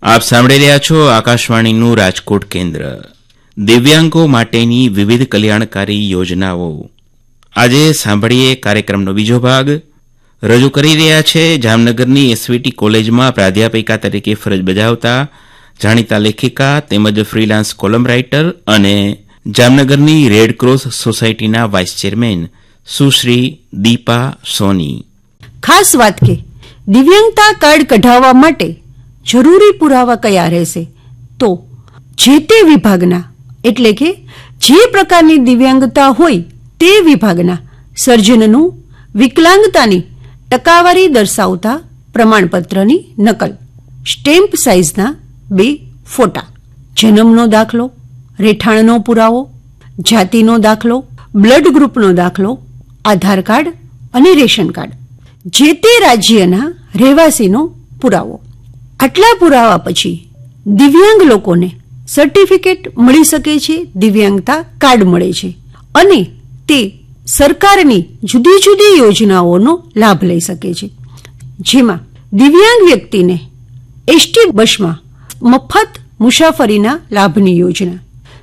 આપ સાંભળી રહ્યા છો આકાશવાણીનું રાજકોટ કેન્દ્ર. દિવ્યાંગો માટેની વિવિધ કલ્યાણકારી યોજનાઓ. આજે સાંભળીએ કાર્યક્રમનો બીજો ભાગ. રજૂ કરી રહ્યા છે જામનગરની એસવીટી કોલેજમાં પ્રાધ્યાપિકા તરીકે ફરજ બજાવતા જાણીતા લેખિકા તેમજ ફ્રીલાન્સ કોલમ રાઇટર અને જામનગરની રેડક્રોસ સોસાયટીના વાઇસ ચેરમેન સુશ્રી દીપા સોની. ખાસ વાત કે દિવ્યાંગતા કાર્ડ કઢાવવા માટે જરૂરી પુરાવા કયા રહેશે? તો જે તે વિભાગના એટલે કે જે પ્રકારની દિવ્યાંગતા હોય તે વિભાગના સર્જનનું વિકલાંગતાની ટકાવારી દર્શાવતા પ્રમાણપત્રની નકલ, સ્ટેમ્પ સાઇઝના 2 ફોટા, જન્મનો દાખલો, રહેઠાણનો પુરાવો, જાતિનો દાખલો, બ્લડ ગ્રુપનો દાખલો, આધાર કાર્ડ અને રેશન કાર્ડ, જે તે રાજ્યના રહેવાસીનો પુરાવો. આટલા પુરાવા પછી દિવ્યાંગ લોકોને સર્ટિફિકેટ મળી શકે છે, દિવ્યાંગતા કાર્ડ મળે છે અને તે સરકારની જુદી જુદી યોજનાઓનો લાભ લઈ શકે છે. જેમાં દિવ્યાંગ વ્યક્તિને એસટી બસમાં મફત મુસાફરીના લાભની યોજના,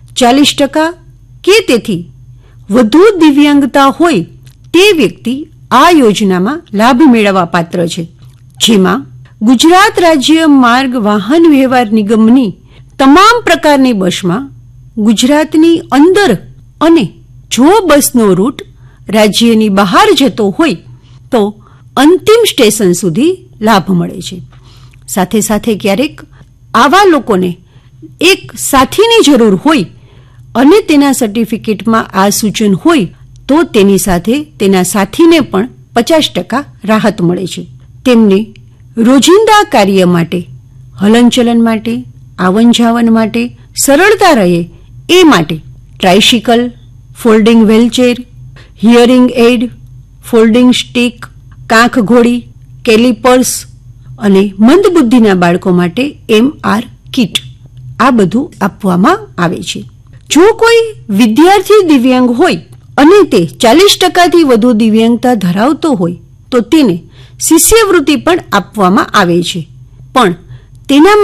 40% કે તેથી વધુ દિવ્યાંગતા હોય તે વ્યક્તિ આ યોજનામાં લાભ મેળવવા પાત્ર છે. જેમાં ગુજરાત રાજ્ય માર્ગ વાહન વ્યવહાર નિગમની તમામ પ્રકારની બસમાં ગુજરાતની અંદર અને જો બસનો રૂટ રાજ્યની બહાર જતો હોય તો અંતિમ સ્ટેશન સુધી લાભ મળે છે. સાથે સાથે ક્યારેક આવા લોકોને એક સાથીની જરૂર હોય અને તેના સર્ટિફિકેટમાં આ સૂચન હોય તો તેની સાથે તેના સાથીને પણ 50% રાહત મળે છે. તેમને રોજિંદા કાર્ય માટે, હલનચલન માટે, આવન જાવન માટે સરળતા રહે એ માટે tricycle, folding wheelchair, hearing add, folding stick, કાંખ ઘોડી, કેલિપર્સ અને મંદબુદ્ધિના બાળકો માટે MR કિટ આ બધું આપવામાં આવે છે. જો કોઈ વિદ્યાર્થી દિવ્યાંગ હોય અને તે 40%થી વધુ દિવ્યાંગતા ધરાવતો હોય તો તેને શિષ્યવૃત્તિ પણ આપવામાં આવે છે. પણ તેના